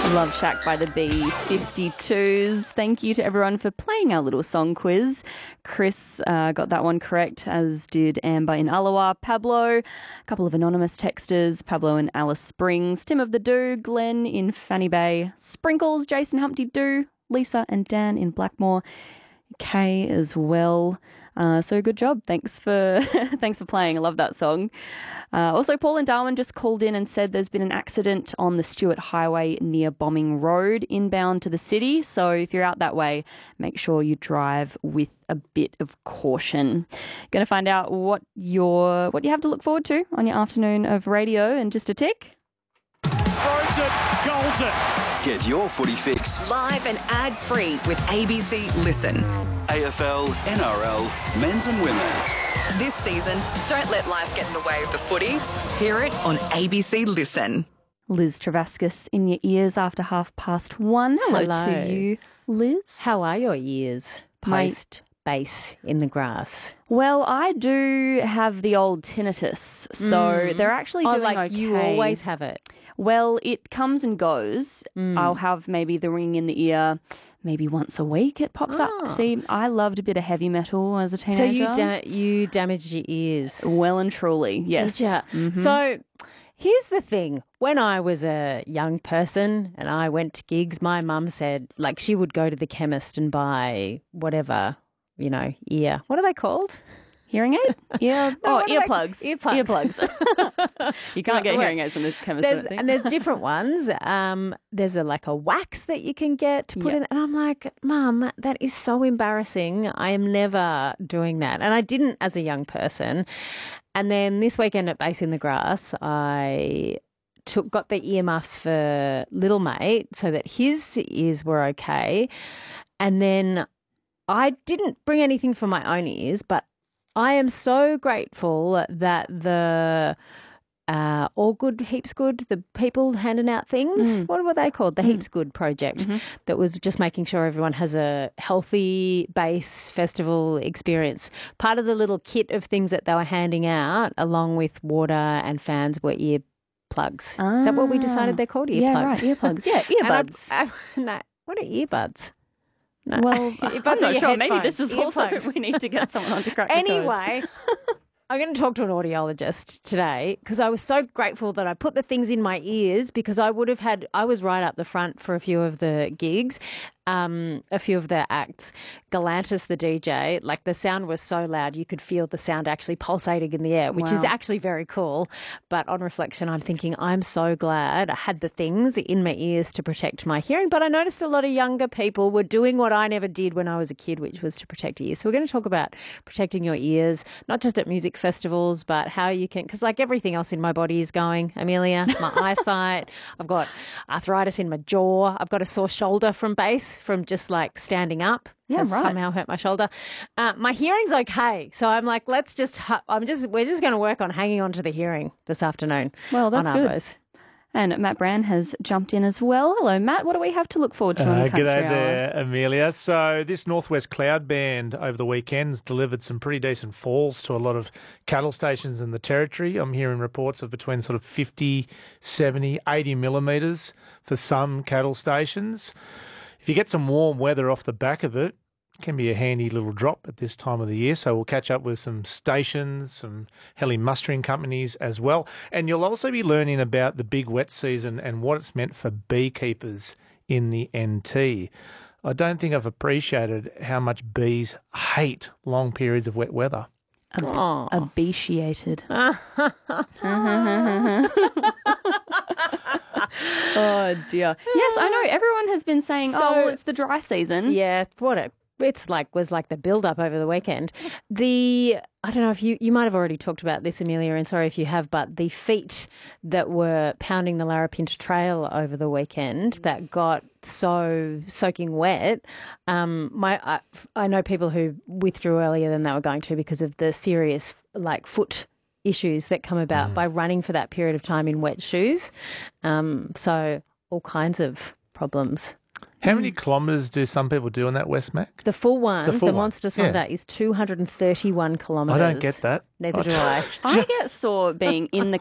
Love Shack by the B-52s. Thank you to everyone for playing our little song quiz. Chris got that one correct, as did Amber in Alawa, Pablo, a couple of anonymous texters, Pablo in Alice Springs, Tim of the Do, Glenn in Fanny Bay, Sprinkles, Jason Humpty Do, Lisa and Dan in Blackmore, Kay as well. So good job. Thanks for playing. I love that song. Also, Paul in Darwin just called in and said there's been an accident on the Stewart Highway near Bombing Road inbound to the city. So if you're out that way, make sure you drive with a bit of caution. Going to find out what you have to look forward to on your afternoon of radio in just a tick. Throws it, goals it. Get your footy fix. Live and ad-free with ABC Listen. AFL, NRL, men's and women's. This season, don't let life get in the way of the footy. Hear it on ABC Listen. Liz Travascus in your ears after 1:30. Hello to you, Liz. How are your ears post base in the grass? Well, I do have the old tinnitus, so they're actually doing okay. You always have it. Well, it comes and goes. I'll have maybe the ring in the ear maybe once a week. It pops up. See, I loved a bit of heavy metal as a teenager. So you damaged your ears? Well and truly, yes. Did ya? Mm-hmm. So here's the thing. When I was a young person and I went to gigs, my mum said, like, she would go to the chemist and buy whatever, ear. What are they called? Hearing aid? Yeah. Earplugs. Earplugs. You can't get hearing aids from the chemist. And there's different ones. There's a wax that you can get to put in. And I'm like, Mum, that is so embarrassing. I am never doing that. And I didn't as a young person. And then this weekend at Base in the Grass, I got the earmuffs for little mate so that his ears were okay. And then I didn't bring anything for my own ears, but I am so grateful that the All Good, Heaps Good, the people handing out things, what were they called? The Heaps Good project that was just making sure everyone has a healthy base festival experience. Part of the little kit of things that they were handing out, along with water and fans, were ear plugs. Is that what we decided they're called? Earplugs. Yeah, right. Earplugs. Yeah, earbuds. No, what are earbuds? No. Well, I'm not sure. Maybe this is earplugs. Also we need to get someone on to crack the code. Anyway, I'm going to talk to an audiologist today because I was so grateful that I put the things in my ears, because I was right up the front for a few of the gigs, a few of the acts. Galantis, the DJ, like the sound was so loud you could feel the sound actually pulsating in the air, which is actually very cool. But on reflection, I'm thinking I'm so glad I had the things in my ears to protect my hearing. But I noticed a lot of younger people were doing what I never did when I was a kid, which was to protect ears. So we're going to talk about protecting your ears, not just at music festivals, but how you can, because like everything else in my body is going, Amelia, my eyesight, I've got arthritis in my jaw, I've got a sore shoulder from bass, from just like standing up. Yeah, right. Somehow hurt my shoulder. My hearing's okay. So I'm like, we're just going to work on hanging on to the hearing this afternoon. Well, that's on good. Arvos. And Matt Brand has jumped in as well. Hello, Matt. What do we have to look forward to on the Country G'day Hour? there, Amelia. So this Northwest Cloud Band over the weekend's delivered some pretty decent falls to a lot of cattle stations in the Territory. I'm hearing reports of between sort of 50, 70, 80 millimetres for some cattle stations. If you get some warm weather off the back of it, it can be a handy little drop at this time of the year. So we'll catch up with some stations, some heli mustering companies as well. And you'll also be learning about the big wet season and what it's meant for beekeepers in the NT. I don't think I've appreciated how much bees hate long periods of wet weather. Abetiated. Oh, dear. Yes, I know. Everyone has been saying, it's the dry season. Yeah, was like the build-up over the weekend. I don't know if you might have already talked about this, Amelia, and sorry if you have, but the feet that were pounding the Larapinta Trail over the weekend that got so soaking wet. I know people who withdrew earlier than they were going to because of the serious foot issues that come about by running for that period of time in wet shoes. So all kinds of problems. How many kilometres do some people do on that West Mac? The full one, the Monster Sonda, is 231 kilometres. I don't get that. Neither do I. I get sore being in the